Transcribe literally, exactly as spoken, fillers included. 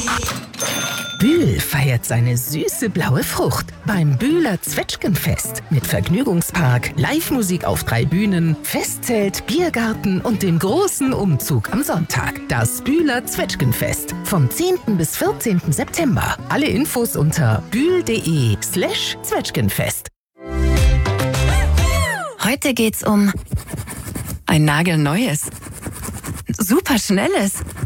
Bühl feiert seine süße blaue Frucht beim Bühler Zwetschgenfest mit Vergnügungspark, Live-Musik auf drei Bühnen, Festzelt, Biergarten und dem großen Umzug am Sonntag. Das Bühler Zwetschgenfest vom zehnten bis vierzehnten September. Alle Infos unter bühl.de slash Zwetschgenfest. Heute geht's um ein nagelneues, superschnelles